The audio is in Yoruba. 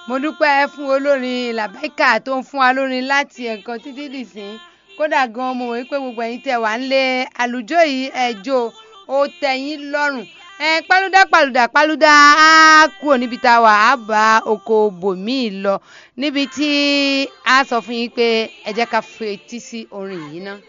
mo dúpẹ́ fún olórin Làbáìkà tó ń fún wa lórin láti ẹ̀kan títí dìsín kódà gan mo wí pé gbogbo ẹ̀yin tẹ́ wà ń lé àlùjọ yìí ẹjọ́ ó tẹ́yìn lọ́rùn pálúdà á kúrò níbi tá a wà á bá oko bòmíì lọ níbi tí a sọ fún yín pé ẹ jẹ́ ká fetí sí orin yìí ná.